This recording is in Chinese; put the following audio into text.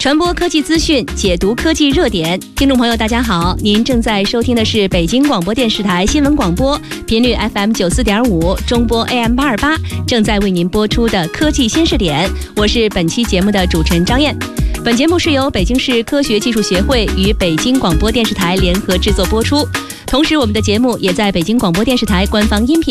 传播科技资讯，解读科技热点。听众朋友大家好，您正在收听的是北京广播电视台新闻广播，频率 FM94.5，中波 AM828，正在为您播出的科技新视点。我是本期节目的主持人张燕。本节目是由北京市科学技术协会与北京广播电视台联合制作播出，同时我们的节目也在北京广播电视台官方音频